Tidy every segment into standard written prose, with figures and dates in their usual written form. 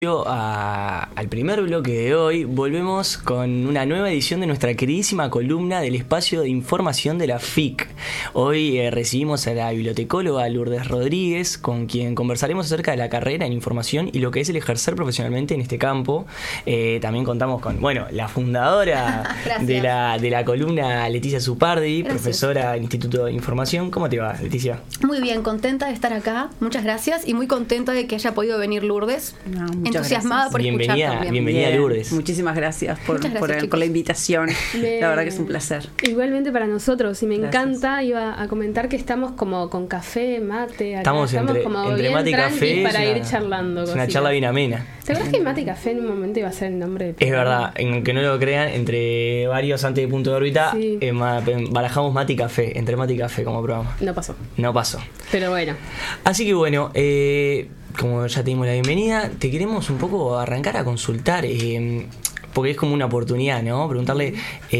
Al primer bloque de hoy volvemos con una nueva edición de nuestra queridísima columna del espacio de información de la FIC. Hoy recibimos a la bibliotecóloga Lourdes Rodríguez, con quien conversaremos acerca de la carrera en información y lo que es el ejercer profesionalmente en este campo. También contamos con, la fundadora de la columna, Leticia Zupardi, profesora del Instituto de Información. ¿Cómo te va, Leticia? Muy bien, contenta de estar acá, muchas gracias, y muy contenta de que haya podido venir Lourdes. Entusiasmada por escuchar también. Bienvenida, Lourdes. Muchísimas gracias por la invitación. La verdad que es un placer. Igualmente para nosotros, y me encanta. Iba a comentar que estamos como con café, mate. Acá. Estamos entre mate y café. Para ir charlando. Es una charla bien amena. ¿Te acuerdas que mate y café en un momento iba a ser el nombre? Es verdad, aunque no lo crean, entre varios antes de Punto de Órbita, sí. Barajamos mate y café, entre mate y café como programa. No pasó. Pero bueno. Así que como ya te dimos la bienvenida, te queremos un poco arrancar a consultar, porque es como una oportunidad, ¿no? Preguntarle,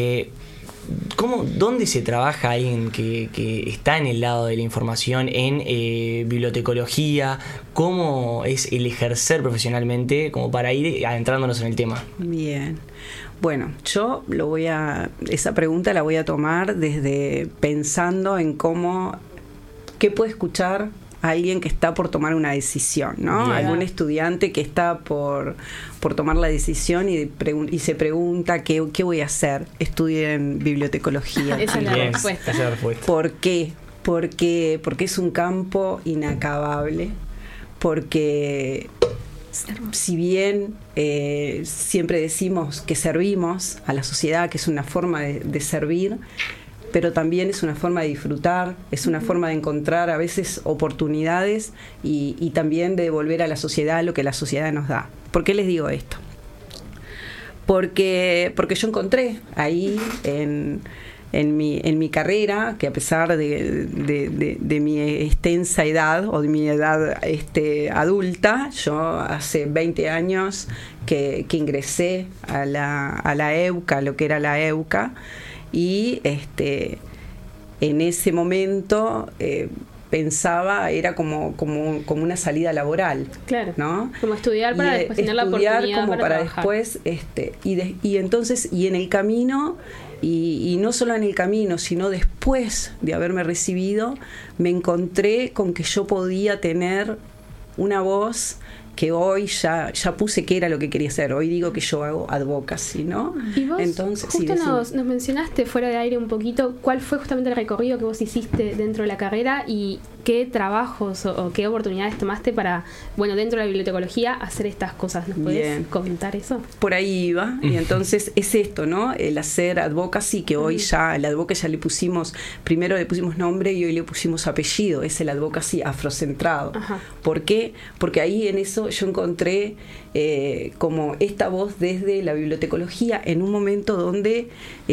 ¿dónde se trabaja alguien que está en el lado de la información, en bibliotecología? ¿Cómo es el ejercer profesionalmente, como para ir adentrándonos en el tema? Bien. Bueno, yo esa pregunta la voy a tomar desde pensando en qué puede escuchar alguien que está por tomar una decisión, ¿no? Bien. Algún estudiante que está por tomar la decisión y se pregunta ¿qué voy a hacer? Estudien bibliotecología. Esa es la respuesta. ¿Por qué? Porque es un campo inacabable, porque si bien siempre decimos que servimos a la sociedad, que es una forma de servir, pero también es una forma de disfrutar, es una forma de encontrar a veces oportunidades y también de devolver a la sociedad lo que la sociedad nos da. ¿Por qué les digo esto? Porque yo encontré ahí en mi carrera, que a pesar de mi extensa edad o de mi edad adulta, yo hace 20 años que ingresé a la EUCA, lo que era la EUCA, y en ese momento pensaba, era como una salida laboral. Claro, ¿no? Como estudiar para después tener la oportunidad como para después, y entonces, y en el camino, y no solo en el camino, sino después de haberme recibido, me encontré con que yo podía tener una voz que hoy ya puse que era lo que quería hacer. Hoy digo que yo hago advocacy, ¿no? Y vos justo nos mencionaste fuera de aire un poquito cuál fue justamente el recorrido que vos hiciste dentro de la carrera y qué trabajos o qué oportunidades tomaste para, dentro de la bibliotecología, hacer estas cosas. ¿Nos podés comentar eso? Por ahí iba, y entonces es esto, ¿no? El hacer advocacy, que hoy ya, el advocacy ya primero le pusimos nombre y hoy le pusimos apellido, es el advocacy afrocentrado. Ajá. ¿Por qué? Porque ahí en eso yo encontré como esta voz desde la bibliotecología en un momento donde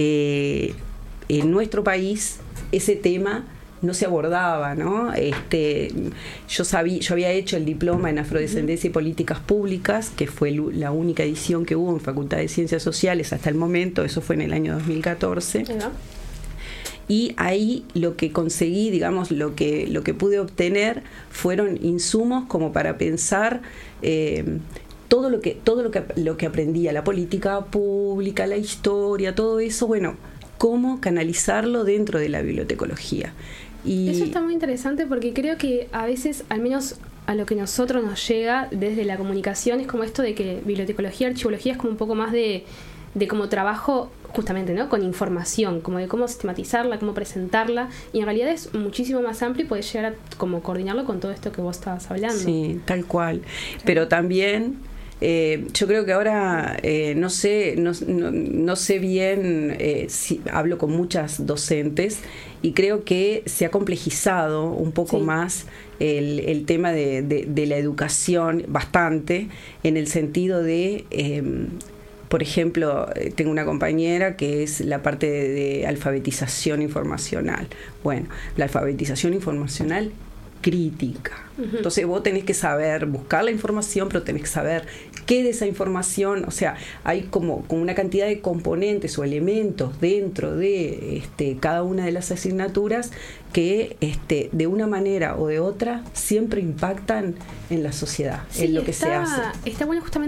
en nuestro país ese tema no se abordaba, ¿no? Yo había hecho el diploma en Afrodescendencia y Políticas Públicas, que fue la única edición que hubo en Facultad de Ciencias Sociales hasta el momento, eso fue en el año 2014. ¿No? Y ahí lo que conseguí, digamos, lo que pude obtener fueron insumos como para pensar todo lo que aprendía, la política pública, la historia, todo eso, cómo canalizarlo dentro de la bibliotecología. Y eso está muy interesante porque creo que a veces, al menos a lo que nosotros nos llega desde la comunicación, es como esto de que bibliotecología, archivología es como un poco más de como trabajo justamente, ¿no? Con información, como de cómo sistematizarla, cómo presentarla, y en realidad es muchísimo más amplio y podés llegar a como coordinarlo con todo esto que vos estabas hablando. Sí, tal cual. Pero también yo creo que ahora no sé bien si hablo con muchas docentes y creo que se ha complejizado un poco más el tema de la educación bastante, en el sentido de por ejemplo, tengo una compañera que es la parte de alfabetización informacional. Bueno, la alfabetización informacional crítica. Entonces vos tenés que saber buscar la información, pero tenés que saber qué de esa información, o sea, hay como una cantidad de componentes o elementos dentro de cada una de las asignaturas que de una manera o de otra siempre impactan en la sociedad, en lo que se hace. Está bueno justamente